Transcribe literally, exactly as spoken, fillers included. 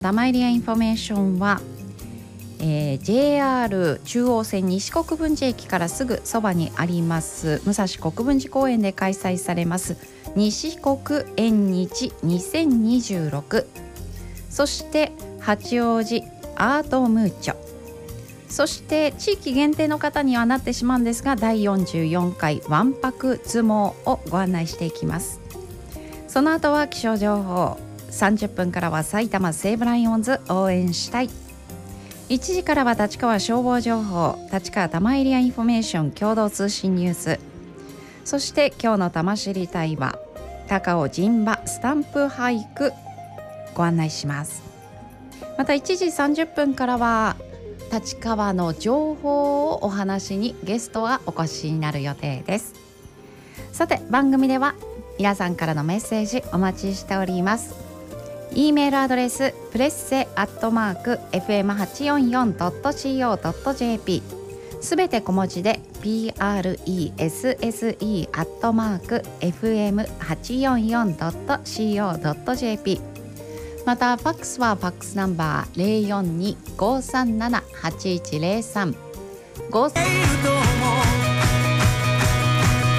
玉入りインフォメーションは、えー、ジェイアール 中央線西国分寺駅からすぐそばにあります武蔵国分寺公園で開催されます西国縁日にせんにじゅうろく、そして八王子アートムーチョ、そして地域限定の方にはなってしまうんですがだいよんじゅうよんかいわんぱく相撲をご案内していきます。その後は気象情報、さんじゅっぷんからは埼玉西武ライオンズ応援したい、いちじからは立川消防情報、立川玉エリアインフォメーション共同通信ニュース、そして今日の玉知りたいは高尾神馬スタンプ俳句ご案内します。またいちじさんじゅっぷんからは立川の情報をお話にゲストがお越しになる予定です。さて番組では皆さんからのメッセージお待ちしております。 E メールアドレスプレッセアットマーク エフエムはちよんよんドットシーオードットジェーピー すべて小文字で プレッセ アットマーク エフエムはちよんよんドットシーオードットジェーピー、 またファックスはファックスナンバー ゼロよんに ごーさんなな はちいちゼロさん ご